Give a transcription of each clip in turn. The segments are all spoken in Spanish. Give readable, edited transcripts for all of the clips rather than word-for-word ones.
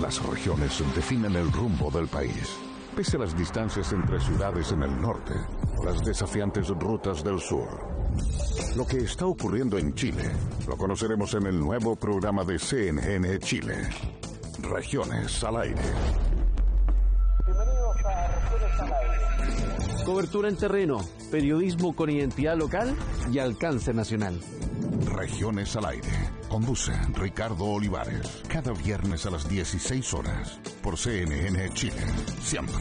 Las regiones definen el rumbo del país. Pese a las distancias entre ciudades en el norte, las desafiantes rutas del sur. Lo que está ocurriendo en Chile lo conoceremos en el nuevo programa de CNN Chile. Regiones al aire. Bienvenidos a Regiones al aire. Cobertura en terreno, periodismo con identidad local y alcance nacional. Regiones al aire. Conduce Ricardo Olivares. Cada viernes a las 16 horas. Por CNN Chile. Siempre.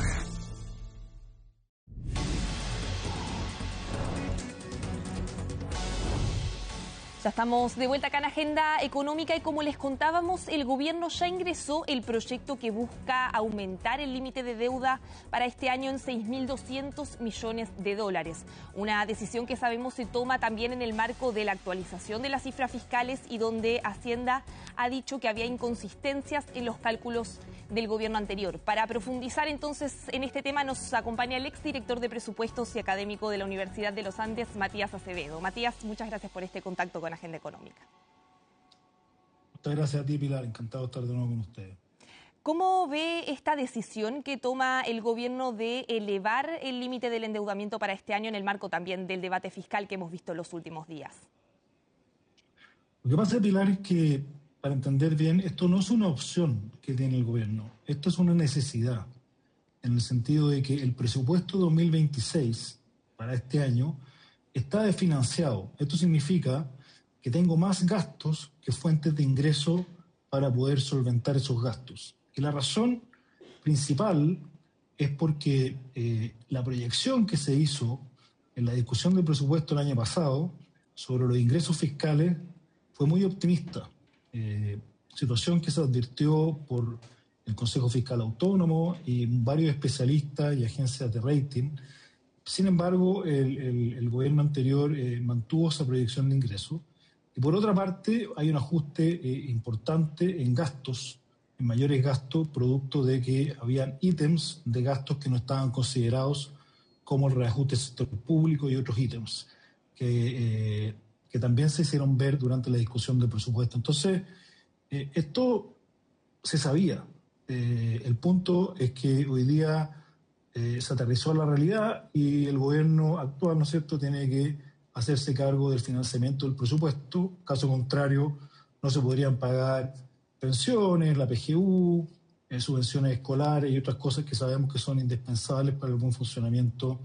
Ya estamos de vuelta acá en Agenda Económica y como les contábamos, el gobierno ya ingresó el proyecto que busca aumentar el límite de deuda para este año en 6.200 millones de dólares. Una decisión que sabemos se toma también en el marco de la actualización de las cifras fiscales y donde Hacienda ha dicho que había inconsistencias en los cálculos del gobierno anterior. Para profundizar entonces en este tema nos acompaña el exdirector de presupuestos y académico de la Universidad de los Andes, Matías Acevedo. Matías, muchas gracias por este contacto con Agenda Económica. Muchas gracias a ti, Pilar. Encantado de estar de nuevo con ustedes. ¿Cómo ve esta decisión que toma el gobierno de elevar el límite del endeudamiento para este año en el marco también del debate fiscal que hemos visto en los últimos días? Lo que pasa, Pilar, es que, para entender bien, esto no es una opción que tiene el gobierno. Esto es una necesidad, en el sentido de que el presupuesto 2026 para este año está desfinanciado. Esto significa que tengo más gastos que fuentes de ingreso para poder solventar esos gastos. Y la razón principal es porque la proyección que se hizo en la discusión del presupuesto el año pasado sobre los ingresos fiscales fue muy optimista. Situación que se advirtió por el Consejo Fiscal Autónomo y varios especialistas y agencias de rating. Sin embargo, el gobierno anterior mantuvo esa proyección de ingresos. Y por otra parte, hay un ajuste importante en gastos, en mayores gastos, producto de que habían ítems de gastos que no estaban considerados, como el reajuste del sector público y otros ítems que también se hicieron ver durante la discusión del presupuesto. Entonces, esto se sabía. El punto es que hoy día se aterrizó a la realidad y el gobierno actual, ¿no es cierto?, tiene que hacerse cargo del financiamiento del presupuesto. Caso contrario, no se podrían pagar pensiones, la PGU, subvenciones escolares y otras cosas que sabemos que son indispensables para el buen funcionamiento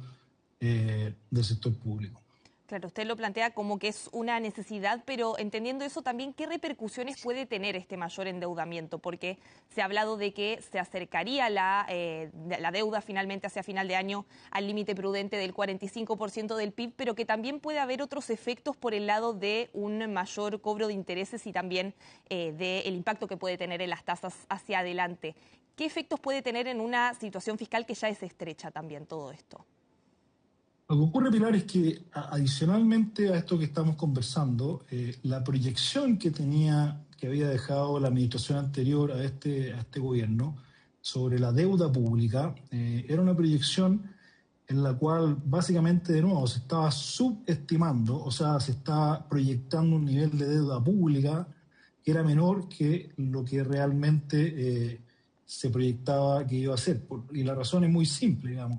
del sector público. Claro, usted lo plantea como que es una necesidad, pero entendiendo eso también, ¿qué repercusiones puede tener este mayor endeudamiento? Porque se ha hablado de que se acercaría la deuda finalmente hacia final de año al límite prudente del 45% del PIB, pero que también puede haber otros efectos por el lado de un mayor cobro de intereses y también del impacto que puede tener en las tasas hacia adelante. ¿Qué efectos puede tener en una situación fiscal que ya es estrecha también todo esto? Lo que ocurre, Pilar, es que adicionalmente a esto que estamos conversando, la proyección que había dejado la administración anterior a este gobierno sobre la deuda pública era una proyección en la cual básicamente, de nuevo, se estaba subestimando, o sea, se estaba proyectando un nivel de deuda pública que era menor que lo que realmente se proyectaba que iba a ser. Y la razón es muy simple, digamos.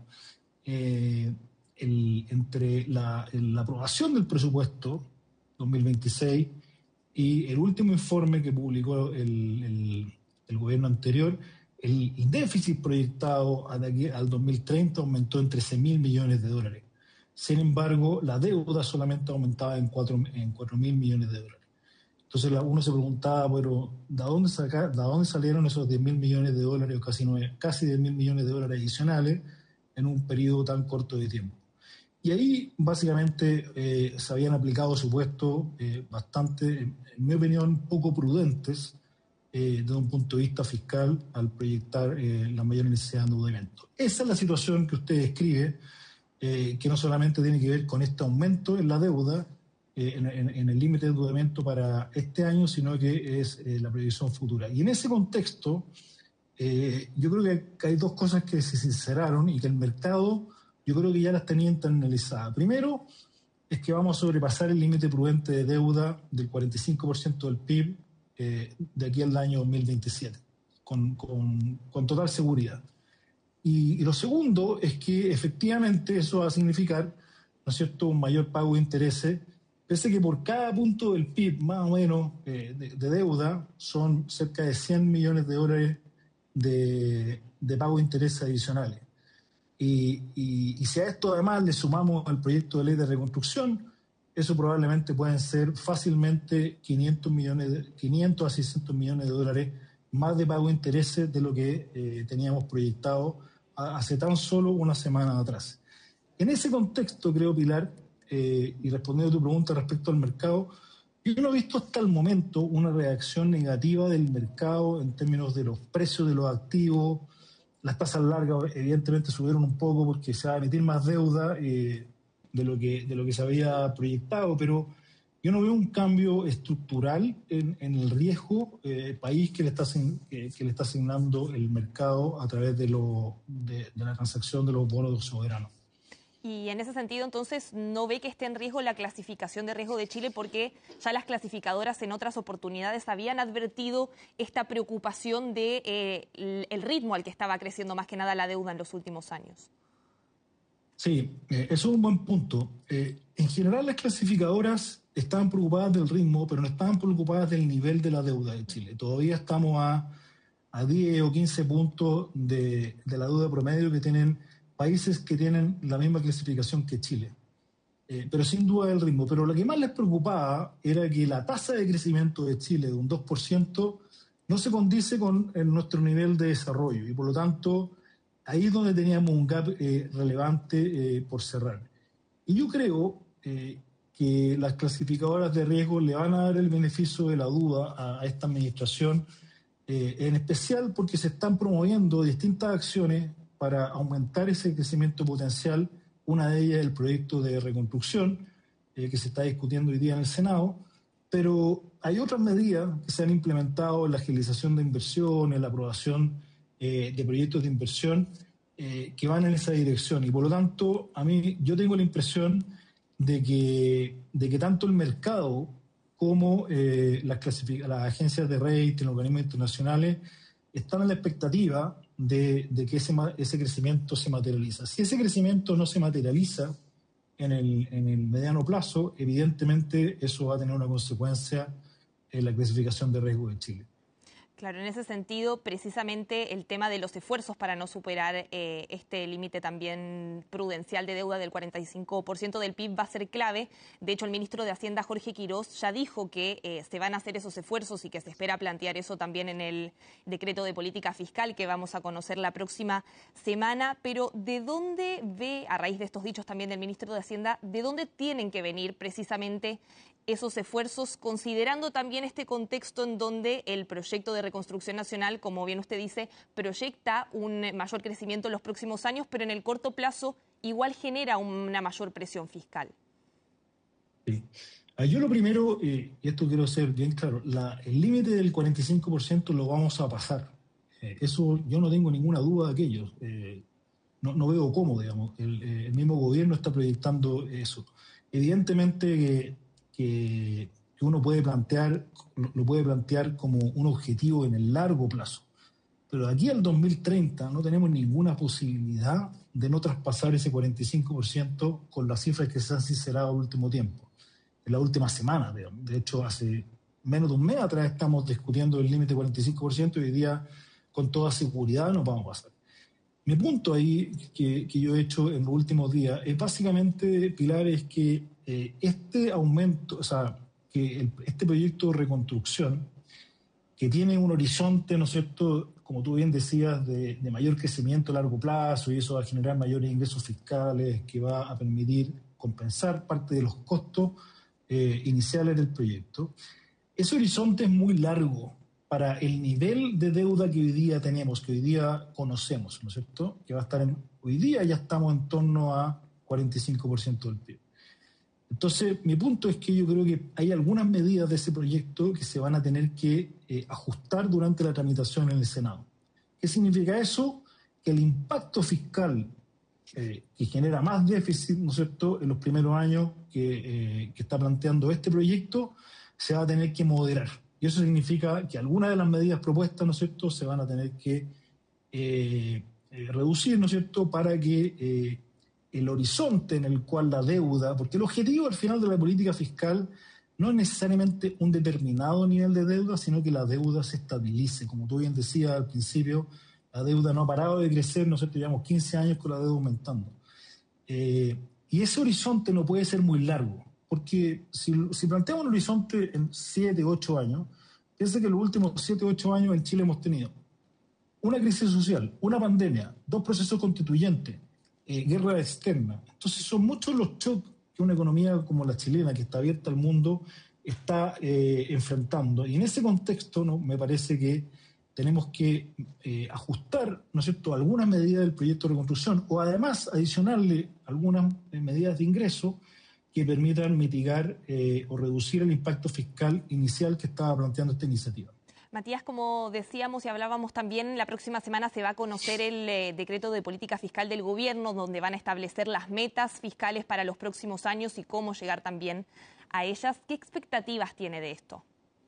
Entre la aprobación del presupuesto 2026 y el último informe que publicó el gobierno anterior, el déficit proyectado de aquí al 2030 aumentó en 13.000 millones de dólares. Sin embargo, la deuda solamente aumentaba en 4.000 millones de dólares. Entonces uno se preguntaba, bueno, ¿de dónde salieron esos 10.000 millones de dólares o casi 10.000 millones de dólares adicionales en un periodo tan corto de tiempo? Y ahí básicamente se habían aplicado supuestos bastante, en mi opinión, poco prudentes desde un punto de vista fiscal al proyectar la mayor necesidad de endeudamiento. Esa es la situación que usted describe, que no solamente tiene que ver con este aumento en la deuda, en el límite de endeudamiento para este año, sino que es la proyección futura. Y en ese contexto, yo creo que hay dos cosas que se sinceraron y que el mercado, yo creo que ya las tenía internalizadas. Primero, es que vamos a sobrepasar el límite prudente de deuda del 45% del PIB de aquí al año 2027. con total seguridad. Y lo segundo es que efectivamente eso va a significar, ¿no es cierto?, un mayor pago de intereses, pese a que por cada punto del PIB, más o menos, de deuda, son cerca de $100 millones de pago de intereses adicionales. Y si a esto además le sumamos al proyecto de ley de reconstrucción, eso probablemente pueden ser fácilmente 500 a 600 millones de dólares más de pago de intereses de lo que teníamos proyectado hace tan solo una semana atrás. En ese contexto, creo, Pilar, y respondiendo a tu pregunta respecto al mercado, yo no he visto hasta el momento una reacción negativa del mercado en términos de los precios de los activos. Las tasas largas evidentemente subieron un poco porque se va a emitir más deuda de lo que se había proyectado, pero yo no veo un cambio estructural en el riesgo país que le está asignando el mercado a través de la transacción de los bonos soberanos. Y en ese sentido, entonces, ¿no ve que esté en riesgo la clasificación de riesgo de Chile? Porque ya las clasificadoras en otras oportunidades habían advertido esta preocupación de el ritmo al que estaba creciendo más que nada la deuda en los últimos años. Sí, eso es un buen punto. En general, las clasificadoras estaban preocupadas del ritmo, pero no estaban preocupadas del nivel de la deuda de Chile. Todavía estamos a 10 o 15 puntos de la deuda promedio que tienen países que tienen la misma clasificación que Chile. Pero sin duda el ritmo. Pero lo que más les preocupaba era que la tasa de crecimiento de Chile de un 2% no se condice con nuestro nivel de desarrollo y por lo tanto ahí es donde teníamos un gap relevante por cerrar. Y yo creo que las clasificadoras de riesgo le van a dar el beneficio de la duda a esta administración, en especial porque se están promoviendo distintas acciones para aumentar ese crecimiento potencial. Una de ellas es el proyecto de reconstrucción que se está discutiendo hoy día en el Senado, pero hay otras medidas que se han implementado en la agilización de inversión, en la aprobación de proyectos de inversión que van en esa dirección. Y por lo tanto, yo tengo la impresión de que tanto el mercado como las agencias de rating, los organismos internacionales, están en la expectativa de que ese crecimiento se materializa. Si ese crecimiento no se materializa en el mediano plazo, evidentemente eso va a tener una consecuencia en la clasificación de riesgo de Chile. Claro, en ese sentido, precisamente el tema de los esfuerzos para no superar este límite también prudencial de deuda del 45% del PIB va a ser clave. De hecho, el ministro de Hacienda, Jorge Quirós, ya dijo que se van a hacer esos esfuerzos y que se espera plantear eso también en el decreto de política fiscal que vamos a conocer la próxima semana. Pero ¿de dónde ve, a raíz de estos dichos también del ministro de Hacienda, de dónde tienen que venir precisamente esos esfuerzos, considerando también este contexto en donde el proyecto de reconstrucción nacional, como bien usted dice, proyecta un mayor crecimiento en los próximos años, pero en el corto plazo igual genera una mayor presión fiscal? Sí. Yo lo primero, y esto quiero ser bien claro, el límite del 45% lo vamos a pasar. Eso yo no tengo ninguna duda de aquello. No veo cómo, digamos. El mismo gobierno está proyectando eso. Evidentemente que uno lo puede plantear como un objetivo en el largo plazo. Pero de aquí al 2030 no tenemos ninguna posibilidad de no traspasar ese 45% con las cifras que se han sincerado en el último tiempo, en la última semana. De hecho, hace menos de un mes atrás estamos discutiendo el límite 45% y hoy día con toda seguridad nos vamos a pasar. Mi punto ahí que yo he hecho en los últimos días es básicamente, Pilar, es que este aumento, o sea, que este proyecto de reconstrucción, que tiene un horizonte, ¿no es cierto?, como tú bien decías, de mayor crecimiento a largo plazo, y eso va a generar mayores ingresos fiscales, que va a permitir compensar parte de los costos iniciales del proyecto. Ese horizonte es muy largo para el nivel de deuda que hoy día tenemos, que hoy día conocemos, ¿no es cierto?, que va a estar hoy día ya estamos en torno a 45% del PIB. Entonces, mi punto es que yo creo que hay algunas medidas de ese proyecto que se van a tener que ajustar durante la tramitación en el Senado. ¿Qué significa eso? Que el impacto fiscal que genera más déficit, ¿no es cierto?, en los primeros años que está planteando este proyecto, se va a tener que moderar. Y eso significa que algunas de las medidas propuestas, ¿no es cierto?, se van a tener que reducir, ¿no es cierto?, para que el horizonte en el cual la deuda, porque el objetivo al final de la política fiscal no es necesariamente un determinado nivel de deuda, sino que la deuda se estabilice. Como tú bien decías al principio, la deuda no ha parado de crecer, ¿no es cierto?, llevamos 15 años con la deuda aumentando. Y ese horizonte no puede ser muy largo, porque si planteamos un horizonte en 7, 8 años, piensa que en los últimos 7, 8 años en Chile hemos tenido una crisis social, una pandemia, 2 procesos constituyentes, guerra externa. Entonces son muchos los shocks que una economía como la chilena, que está abierta al mundo, está enfrentando. Y en ese contexto, ¿no?, me parece que tenemos que ajustar, ¿no es cierto?, algunas medidas del proyecto de reconstrucción o además adicionarle algunas medidas de ingreso que permitan mitigar o reducir el impacto fiscal inicial que estaba planteando esta iniciativa. Matías, como decíamos y hablábamos también, la próxima semana se va a conocer el decreto de política fiscal del gobierno, donde van a establecer las metas fiscales para los próximos años y cómo llegar también a ellas. ¿Qué expectativas tiene de esto?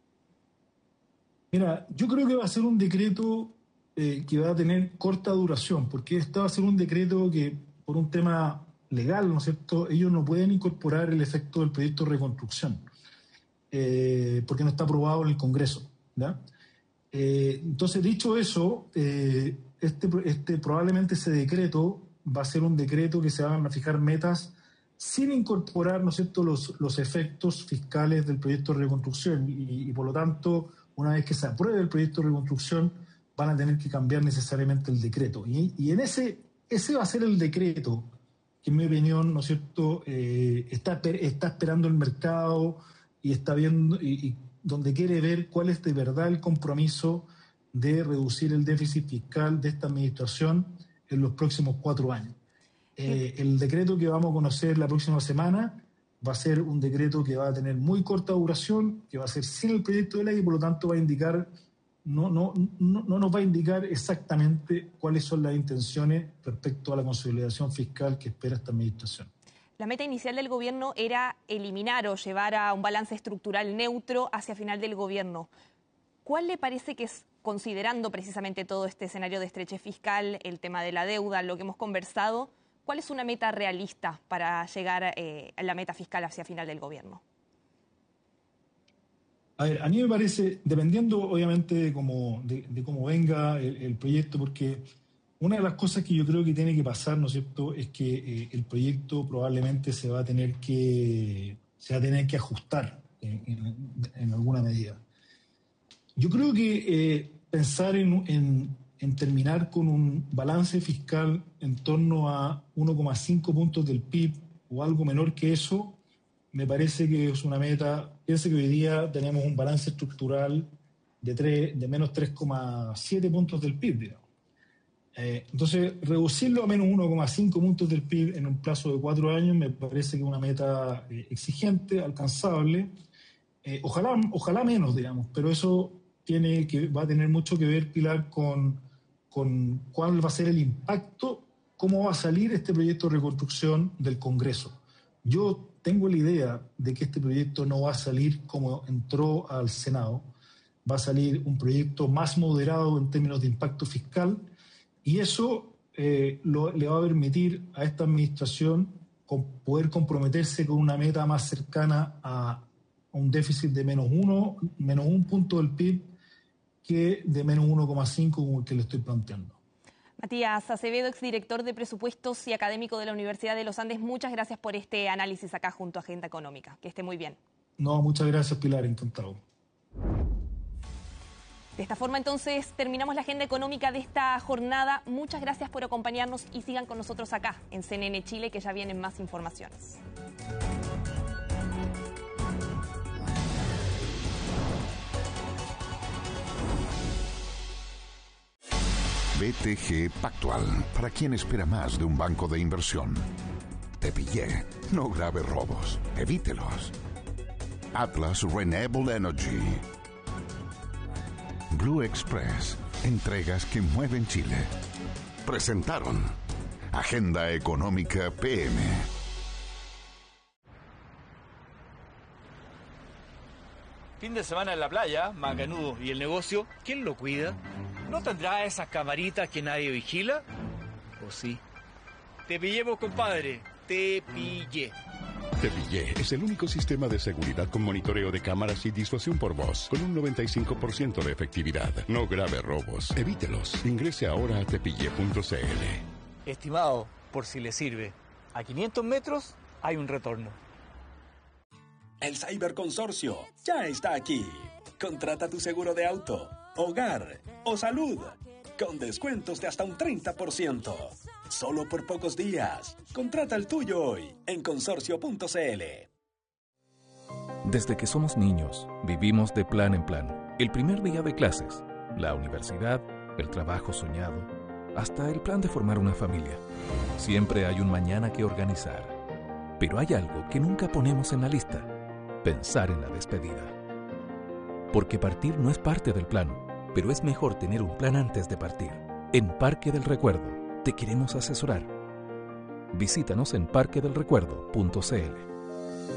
Mira, yo creo que va a ser un decreto que va a tener corta duración, porque este va a ser un decreto que, por un tema legal, ¿no es cierto?, ellos no pueden incorporar el efecto del proyecto de reconstrucción, porque no está aprobado en el Congreso, ¿ya? Entonces, dicho eso, probablemente ese decreto va a ser un decreto que se van a fijar metas sin incorporar, ¿no es cierto?, los efectos fiscales del proyecto de reconstrucción y por lo tanto, una vez que se apruebe el proyecto de reconstrucción, van a tener que cambiar necesariamente el decreto. Y en ese va a ser el decreto que, en mi opinión, ¿no es cierto?, está esperando el mercado y está viendo y donde quiere ver cuál es de verdad el compromiso de reducir el déficit fiscal de esta administración en los próximos 4 años. El decreto que vamos a conocer la próxima semana va a ser un decreto que va a tener muy corta duración, que va a ser sin el proyecto de ley y por lo tanto va a indicar, no nos va a indicar exactamente cuáles son las intenciones respecto a la consolidación fiscal que espera esta administración. La meta inicial del gobierno era eliminar o llevar a un balance estructural neutro hacia final del gobierno. ¿Cuál le parece que es, considerando precisamente todo este escenario de estrechez fiscal, el tema de la deuda, lo que hemos conversado, cuál es una meta realista para llegar a la meta fiscal hacia final del gobierno? A ver, a mí me parece, dependiendo obviamente de cómo venga el proyecto, porque una de las cosas que yo creo que tiene que pasar, ¿no es cierto?, es que el proyecto probablemente se va a tener que ajustar en alguna medida. Yo creo que pensar en terminar con un balance fiscal en torno a 1,5 puntos del PIB o algo menor que eso, me parece que es una meta. Piense que hoy día tenemos un balance estructural de menos 3,7 puntos del PIB, digamos. Entonces, reducirlo a menos 1,5 puntos del PIB en un plazo de 4 años me parece que es una meta exigente, alcanzable. Ojalá menos, digamos, pero eso va a tener mucho que ver, Pilar, con cuál va a ser el impacto, cómo va a salir este proyecto de reconstrucción del Congreso. Yo tengo la idea de que este proyecto no va a salir como entró al Senado, va a salir un proyecto más moderado en términos de impacto fiscal. Y eso le va a permitir a esta administración poder comprometerse con una meta más cercana a un déficit de menos 1 punto del PIB que de menos 1,5 como el que le estoy planteando. Matías Acevedo, exdirector de Presupuestos y académico de la Universidad de los Andes, muchas gracias por este análisis acá junto a Agenda Económica. Que esté muy bien. No, muchas gracias, Pilar, encantado. De esta forma, entonces, terminamos la agenda económica de esta jornada. Muchas gracias por acompañarnos y sigan con nosotros acá en CNN Chile, que ya vienen más informaciones. BTG Pactual. Para quien espera más de un banco de inversión. Te pillé. No grave robos. Evítelos. Atlas Renewable Energy. Blue Express, entregas que mueven Chile. Presentaron Agenda Económica PM. Fin de semana en la playa, macanudo. ¿Y el negocio? ¿Quién lo cuida? ¿No tendrá esas camaritas que nadie vigila? ¿O sí? Te pillemos, compadre. Te pillé. Te Pillé es el único sistema de seguridad con monitoreo de cámaras y disuasión por voz, con un 95% de efectividad. No grave robos. Evítelos. Ingrese ahora a tepillé.cl. Estimado, por si le sirve, a 500 metros hay un retorno. El Cyberconsorcio ya está aquí. Contrata tu seguro de auto, hogar o salud con descuentos de hasta un 30%. Solo por pocos días. Contrata el tuyo hoy en consorcio.cl. Desde que somos niños, vivimos de plan en plan. El primer día de clases, la universidad, el trabajo soñado, hasta el plan de formar una familia. Siempre hay un mañana que organizar. Pero hay algo que nunca ponemos en la lista: pensar en la despedida. Porque partir no es parte del plan, pero es mejor tener un plan antes de partir. En Parque del Recuerdo te queremos asesorar. Visítanos en parquedelrecuerdo.cl.